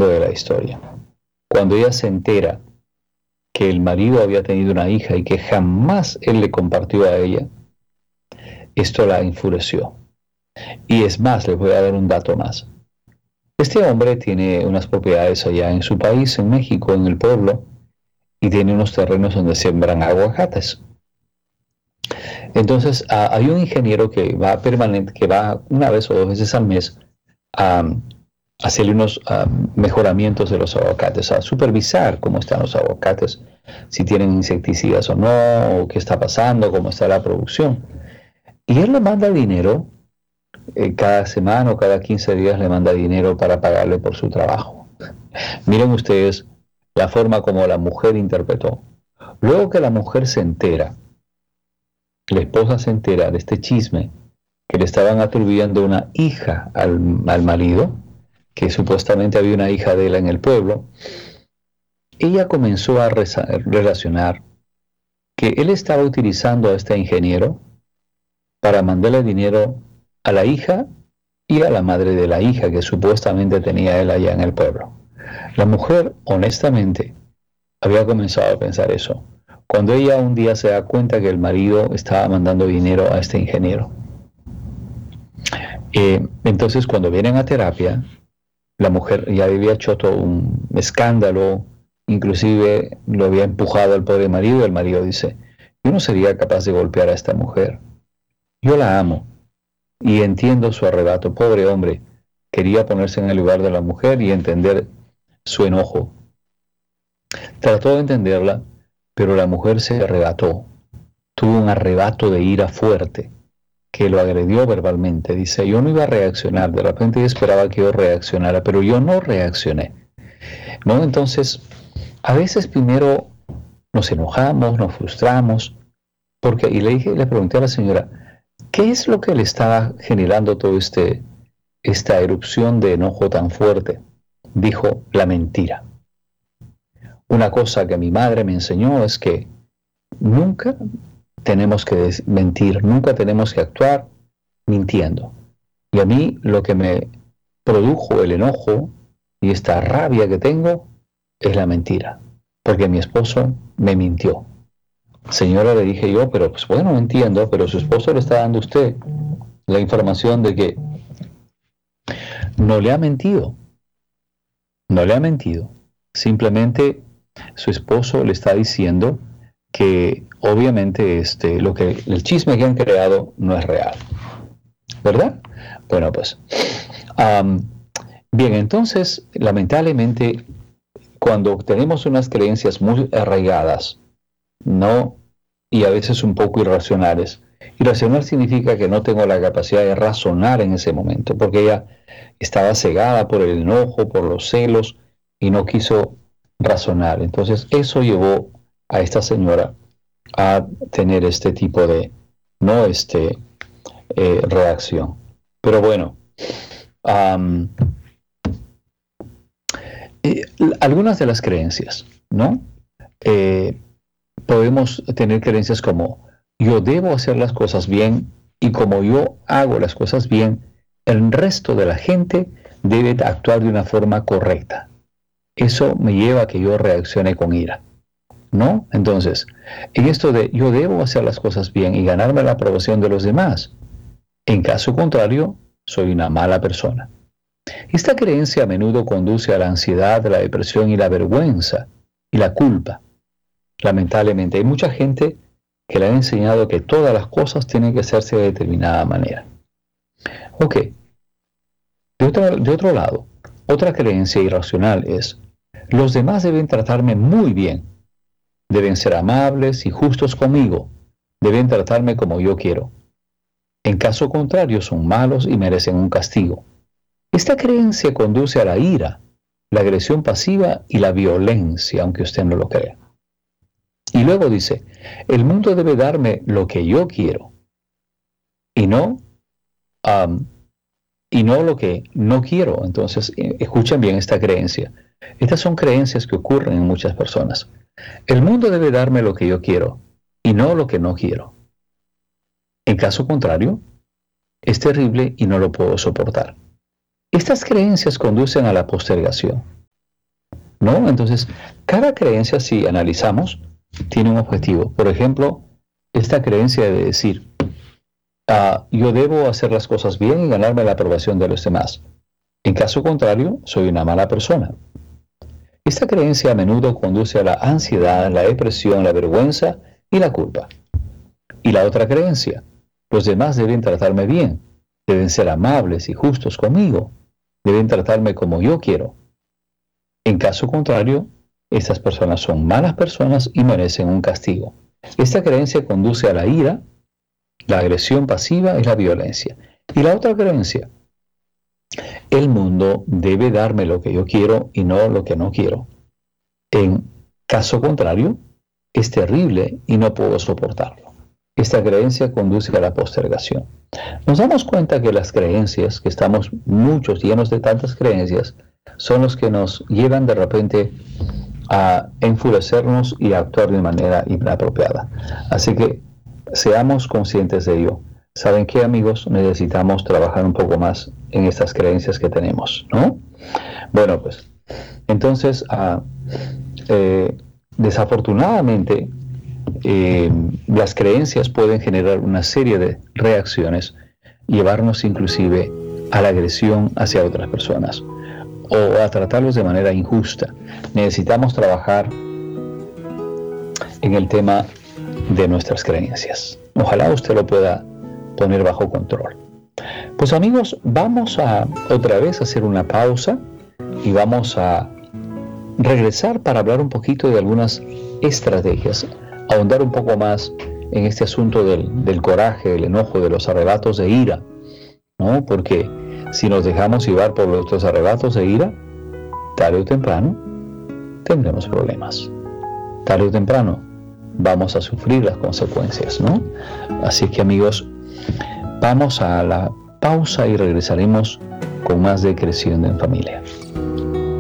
fondo de la historia. Cuando ella se entera que el marido había tenido una hija y que jamás él le compartió a ella, esto la enfureció. Y es más, les voy a dar un dato más. Este hombre tiene unas propiedades allá en su país, en México, en el pueblo, y tiene unos terrenos donde siembran aguacates. Entonces, hay un ingeniero que va una vez o dos veces al mes a hacerle unos mejoramientos de los aguacates, a supervisar cómo están los aguacates, si tienen insecticidas o no, o qué está pasando, cómo está la producción. Y él le manda dinero, cada semana o cada 15 días le manda dinero para pagarle por su trabajo. Miren ustedes la forma como la mujer interpretó. Luego que la mujer se entera, la esposa se entera de este chisme, que le estaban atribuyendo una hija al marido, que supuestamente había una hija de él en el pueblo, ella comenzó a relacionar que él estaba utilizando a este ingeniero para mandarle dinero a la hija y a la madre de la hija que supuestamente tenía él allá en el pueblo. La mujer, honestamente, había comenzado a pensar eso, cuando ella un día se da cuenta que el marido estaba mandando dinero a este ingeniero. Entonces, cuando vienen a terapia, la mujer ya había hecho todo un escándalo, inclusive lo había empujado al pobre marido. El marido dice: yo no sería capaz de golpear a esta mujer, yo la amo y entiendo su arrebato. Pobre hombre, quería ponerse en el lugar de la mujer y entender su enojo. Trató de entenderla, pero la mujer se arrebató, tuvo un arrebato de ira fuerte que lo agredió verbalmente. Dice: yo no iba a reaccionar, de repente yo esperaba que yo reaccionara, pero yo no reaccioné, ¿no? Entonces, a veces primero nos enojamos, nos frustramos, y le pregunté a la señora, ¿qué es lo que le estaba generando todo esta erupción de enojo tan fuerte? Dijo: la mentira. Una cosa que mi madre me enseñó es que nunca tenemos que mentir, nunca tenemos que actuar mintiendo. Y a mí lo que me produjo el enojo y esta rabia que tengo es la mentira, porque mi esposo me mintió. Señora, le dije yo, pero pues bueno, entiendo, pero su esposo le está dando a usted la información de que no le ha mentido. No le ha mentido. Simplemente su esposo le está diciendo que obviamente el chisme que han creado no es real, ¿verdad? Bueno, pues bien, entonces lamentablemente cuando tenemos unas creencias muy arraigadas, no, y a veces un poco irracional significa que no tengo la capacidad de razonar en ese momento, porque ella estaba cegada por el enojo, por los celos, y no quiso razonar. Entonces eso llevó a esta señora a tener este tipo de reacción. Pero bueno, algunas de las creencias, ¿no? Podemos tener creencias como: yo debo hacer las cosas bien, y como yo hago las cosas bien, el resto de la gente debe actuar de una forma correcta. Eso me lleva a que yo reaccione con ira, ¿no? Entonces, en esto de yo debo hacer las cosas bien y ganarme la aprobación de los demás, en caso contrario, soy una mala persona. Esta creencia a menudo conduce a la ansiedad, la depresión y la vergüenza y la culpa. Lamentablemente, hay mucha gente que le han enseñado que todas las cosas tienen que hacerse de determinada manera. Ok. De otro lado, otra creencia irracional es: los demás deben tratarme muy bien, deben ser amables y justos conmigo, deben tratarme como yo quiero. En caso contrario, son malos y merecen un castigo. Esta creencia conduce a la ira, la agresión pasiva y la violencia, aunque usted no lo crea. Y luego dice: el mundo debe darme lo que yo quiero y no lo que no quiero. Entonces, escuchen bien esta creencia. Estas son creencias que ocurren en muchas personas. El mundo debe darme lo que yo quiero y no lo que no quiero. En caso contrario, es terrible y no lo puedo soportar. Estas creencias conducen a la postergación. ¿no? Entonces, cada creencia, si analizamos, tiene un objetivo. Por ejemplo, esta creencia de decir, yo debo hacer las cosas bien y ganarme la aprobación de los demás. En caso contrario, soy una mala persona. Esta creencia a menudo conduce a la ansiedad, la depresión, la vergüenza y la culpa. Y la otra creencia, los demás deben tratarme bien, deben ser amables y justos conmigo, deben tratarme como yo quiero. En caso contrario, estas personas son malas personas y merecen un castigo. Esta creencia conduce a la ira, la agresión pasiva y la violencia. Y la otra creencia, el mundo debe darme lo que yo quiero y no lo que no quiero. En caso contrario, es terrible y no puedo soportarlo. Esta creencia conduce a la postergación. Nos damos cuenta que las creencias, que estamos muchos llenos de tantas creencias, son los que nos llevan de repente a enfurecernos y a actuar de manera inapropiada. Así que seamos conscientes de ello. ¿Saben qué, amigos? Necesitamos trabajar un poco más en estas creencias que tenemos, ¿no? Bueno, pues, entonces, desafortunadamente, las creencias pueden generar una serie de reacciones, llevarnos inclusive a la agresión hacia otras personas o a tratarlos de manera injusta. Necesitamos trabajar en el tema de nuestras creencias. Ojalá usted lo pueda poner bajo control. Pues, amigos, vamos a otra vez hacer una pausa y vamos a regresar para hablar un poquito de algunas estrategias, ahondar un poco más en este asunto del coraje, el enojo, de los arrebatos de ira, ¿no? Porque si nos dejamos llevar por nuestros arrebatos de ira, tarde o temprano tendremos problemas. Tarde o temprano vamos a sufrir las consecuencias, ¿no? Así que, amigos, vamos a la pausa y regresaremos con más de Creciendo en Familia.